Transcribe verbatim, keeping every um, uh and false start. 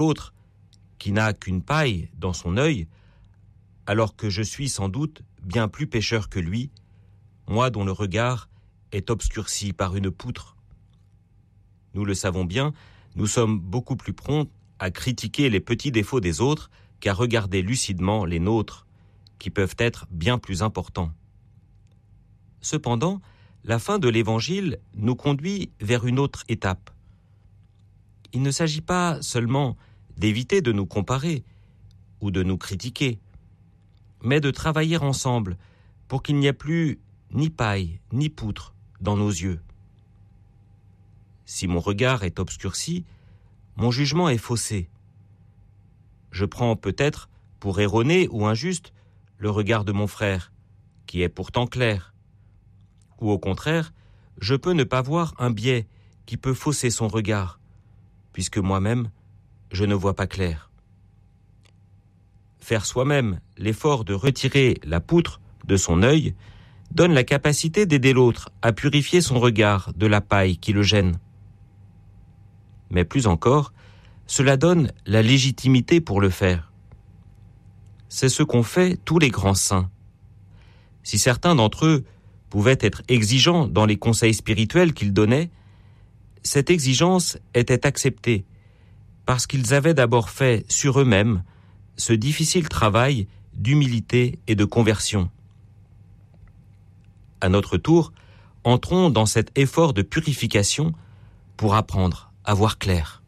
l'autre qui n'a qu'une paille dans son œil, alors que je suis sans doute bien plus pécheur que lui, moi dont le regard est obscurci par une poutre. Nous le savons bien, nous sommes beaucoup plus prompts à critiquer les petits défauts des autres qu'à regarder lucidement les nôtres, qui peuvent être bien plus importants. Cependant, la fin de l'Évangile nous conduit vers une autre étape. Il ne s'agit pas seulement d'éviter de nous comparer ou de nous critiquer, mais de travailler ensemble pour qu'il n'y ait plus ni paille ni poutre dans nos yeux. Si mon regard est obscurci, mon jugement est faussé. Je prends peut-être pour erroné ou injuste le regard de mon frère, qui est pourtant clair. Ou au contraire, je peux ne pas voir un biais qui peut fausser son regard, puisque moi-même, je ne vois pas clair. Faire soi-même l'effort de retirer la poutre de son œil donne la capacité d'aider l'autre à purifier son regard de la paille qui le gêne. Mais plus encore, cela donne la légitimité pour le faire. C'est ce qu'ont fait tous les grands saints. Si certains d'entre eux pouvaient être exigeants dans les conseils spirituels qu'ils donnaient, cette exigence était acceptée parce qu'ils avaient d'abord fait sur eux-mêmes ce difficile travail d'humilité et de conversion. À notre tour, entrons dans cet effort de purification pour apprendre à voir clair.